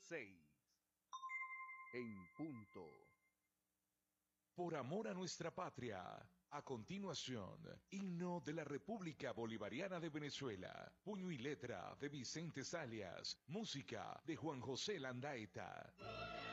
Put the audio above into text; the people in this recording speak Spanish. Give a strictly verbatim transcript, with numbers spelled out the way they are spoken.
seis. En punto. Por amor a nuestra patria. A continuación, himno de la República Bolivariana de Venezuela. Puño y letra de Vicente Salias. Música de Juan José Landaeta.